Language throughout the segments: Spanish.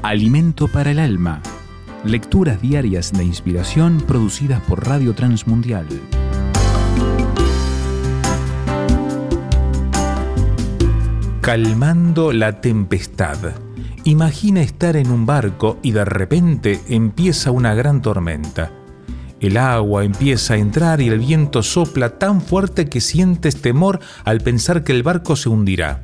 Alimento para el alma. Lecturas diarias de inspiración producidas por Radio Transmundial. Calmando la tempestad. Imagina estar en un barco y de repente empieza una gran tormenta. El agua empieza a entrar y el viento sopla tan fuerte que sientes temor al pensar que el barco se hundirá.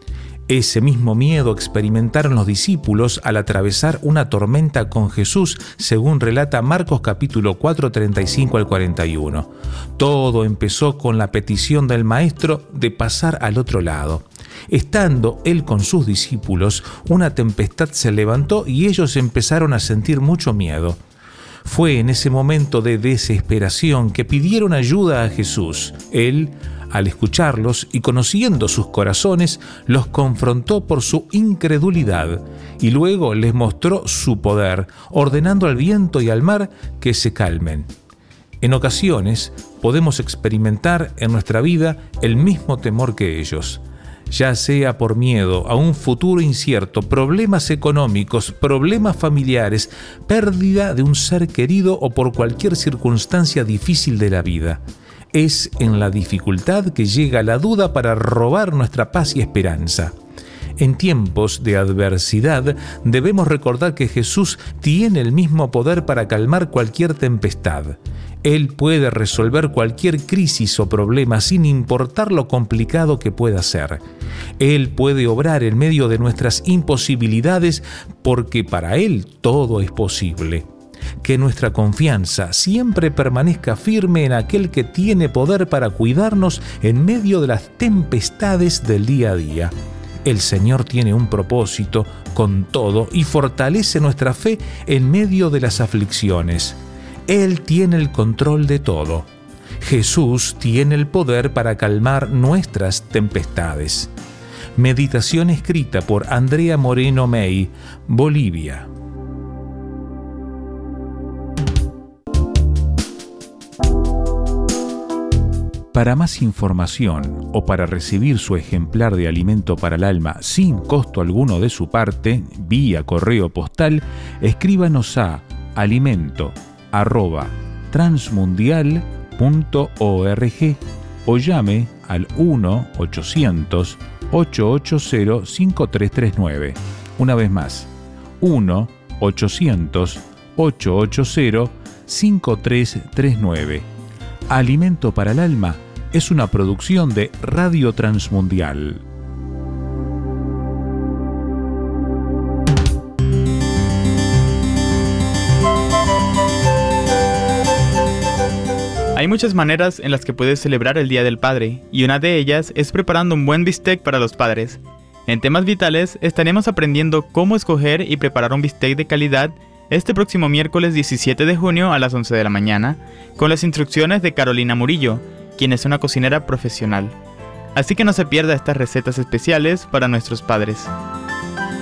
Ese mismo miedo experimentaron los discípulos al atravesar una tormenta con Jesús, según relata Marcos capítulo 4, 35 al 41. Todo empezó con la petición del Maestro de pasar al otro lado. Estando él con sus discípulos, una tempestad se levantó y ellos empezaron a sentir mucho miedo. Fue en ese momento de desesperación que pidieron ayuda a Jesús. Él, al escucharlos y conociendo sus corazones, los confrontó por su incredulidad y luego les mostró su poder, ordenando al viento y al mar que se calmen. En ocasiones podemos experimentar en nuestra vida el mismo temor que ellos, ya sea por miedo a un futuro incierto, problemas económicos, problemas familiares, pérdida de un ser querido o por cualquier circunstancia difícil de la vida. Es en la dificultad que llega la duda para robar nuestra paz y esperanza. En tiempos de adversidad debemos recordar que Jesús tiene el mismo poder para calmar cualquier tempestad. Él puede resolver cualquier crisis o problema sin importar lo complicado que pueda ser. Él puede obrar en medio de nuestras imposibilidades porque para Él todo es posible. Que nuestra confianza siempre permanezca firme en aquel que tiene poder para cuidarnos en medio de las tempestades del día a día. El Señor tiene un propósito con todo y fortalece nuestra fe en medio de las aflicciones. Él tiene el control de todo. Jesús tiene el poder para calmar nuestras tempestades. Meditación escrita por Andrea Moreno May, Bolivia. Para más información o para recibir su ejemplar de Alimento para el Alma sin costo alguno de su parte, vía correo postal, escríbanos a alimento@transmundial.org o llame al 1-800-880-5339. Una vez más, 1-800-880-5339. Alimento para el Alma es una producción de Radio Transmundial. Hay muchas maneras en las que puedes celebrar el Día del Padre, y una de ellas es preparando un buen bistec para los padres. En Temas Vitales estaremos aprendiendo cómo escoger y preparar un bistec de calidad este próximo miércoles 17 de junio a las 11 de la mañana, con las instrucciones de Carolina Murillo, quien es una cocinera profesional. Así que no se pierda estas recetas especiales para nuestros padres.